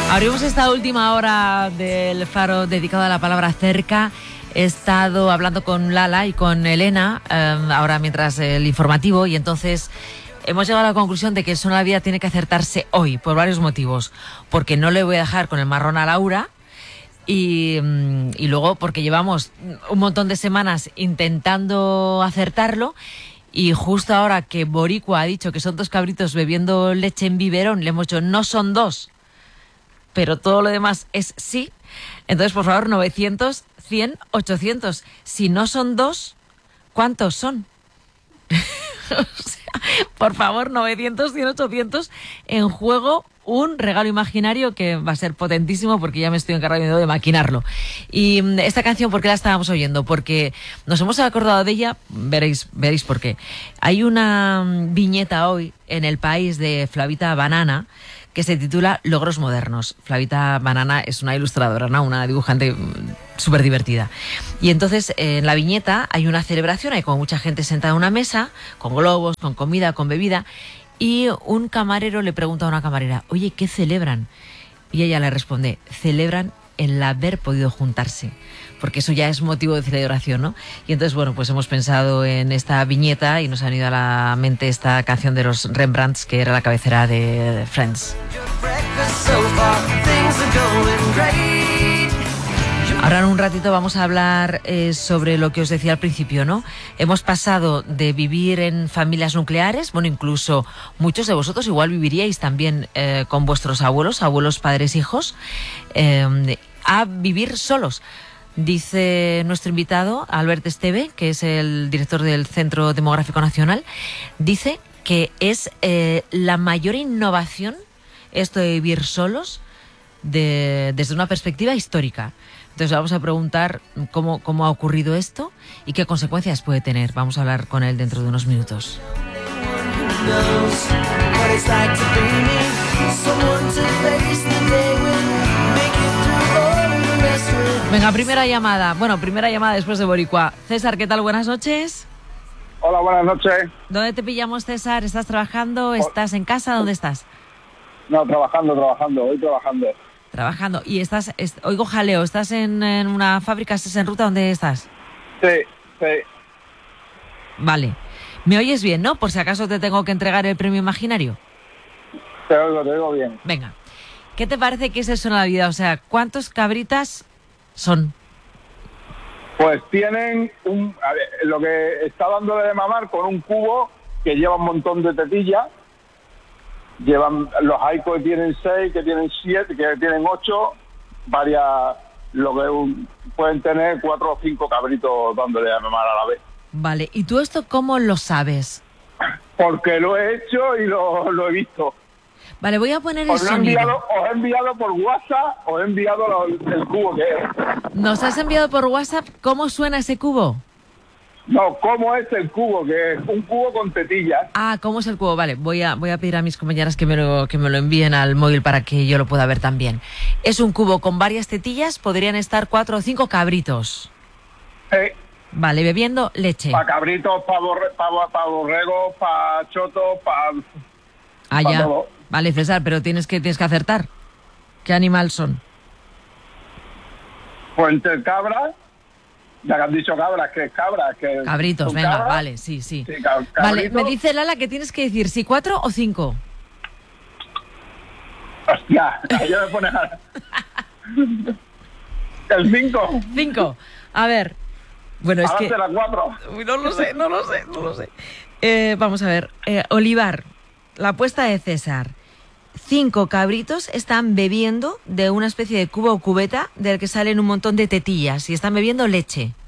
Abrimos esta última hora del Faro dedicado a la palabra cerca. He estado hablando con Lala y con Elena, ahora mientras el informativo, y entonces hemos llegado a la conclusión de que el Son de la Vida tiene que acertarse hoy, por varios motivos. Porque no le voy a dejar con el marrón a Laura, y luego porque llevamos un montón de semanas intentando acertarlo, y justo ahora que Boricua ha dicho que son 2 cabritos bebiendo leche en biberón, le hemos dicho no son 2, pero todo lo demás es sí. Entonces, por favor, 900, 100, 800. Si no son 2, ¿cuántos son? O sea, por favor, 900, 100, 800. En juego un regalo imaginario que va a ser potentísimo, porque ya me estoy encargando de maquinarlo. Y esta canción, ¿por qué la estábamos oyendo? Porque nos hemos acordado de ella, veréis por qué. Hay una viñeta hoy en El País de Flavita Banana que se titula Logros Modernos. Flavita Banana es una ilustradora, ¿no? Una dibujante súper divertida. Y entonces en la viñeta hay una celebración, hay como mucha gente sentada en una mesa, con globos, con comida, con bebida, y un camarero le pregunta a una camarera, oye, ¿qué celebran? Y ella le responde, celebran el haber podido juntarse, porque eso ya es motivo de celebración, ¿no? Y entonces, bueno, pues hemos pensado en esta viñeta y nos ha venido a la mente esta canción de los Rembrandts, que era la cabecera de Friends. Ahora en un ratito vamos a hablar sobre lo que os decía al principio, ¿no? Hemos pasado de vivir en familias nucleares, bueno, incluso muchos de vosotros igual viviríais también con vuestros abuelos, padres, hijos, a vivir solos. Dice nuestro invitado, Albert Esteve, que es el director del Centro Demográfico Nacional, dice que es la mayor innovación esto de vivir solos desde una perspectiva histórica. Entonces vamos a preguntar cómo ha ocurrido esto y qué consecuencias puede tener. Vamos a hablar con él dentro de unos minutos. Venga, primera llamada. Bueno, primera llamada después de Boricua. César, ¿qué tal? Buenas noches. Hola, buenas noches. ¿Dónde te pillamos, César? ¿Estás trabajando? ¿Estás en casa? ¿Dónde estás? No, trabajando, hoy trabajando. Trabajando. Y oigo jaleo, ¿estás en una fábrica? ¿Estás en ruta? ¿Dónde estás? Sí. Vale. ¿Me oyes bien, no? Por si acaso te tengo que entregar el premio imaginario. Te oigo bien. Venga. ¿Qué te parece que es el Son de la Vida? O sea, ¿cuántos cabritas son? Pues tienen lo que está dándole de mamar con un cubo que lleva un montón de tetillas. Llevan los haicos que tienen 6, que tienen 7, que tienen 8, varias, pueden tener 4 o 5 cabritos dándole a mamar a la vez. Vale, ¿y tú esto cómo lo sabes? Porque lo he hecho y lo he visto. Vale, voy a poner el sonido. Os he enviado por WhatsApp, os he enviado el cubo que es. ¿Nos has enviado por WhatsApp cómo suena ese cubo? No, ¿cómo es el cubo? Que es un cubo con tetillas. Ah, ¿cómo es el cubo? Vale, voy a pedir a mis compañeras que me lo envíen al móvil para que yo lo pueda ver también. Es un cubo con varias tetillas, podrían estar 4 o 5 cabritos. Vale, bebiendo leche. Para cabritos, para borregos, para chotos, para ya. todo. Vale, César, pero tienes que acertar. ¿Qué animal son? Pues entre cabras. Ya que han dicho cabras, que es cabras. Cabritos, venga, cabras. Vale, sí. Vale, me dice Lala que tienes que decir si 4 o 5. Hostia, ya me pones el 5. 5. A ver. Bueno, es que... la 4. No lo sé. Vamos a ver. Olivar, la apuesta de César. 5 cabritos están bebiendo de una especie de cubo o cubeta del que salen un montón de tetillas y están bebiendo leche.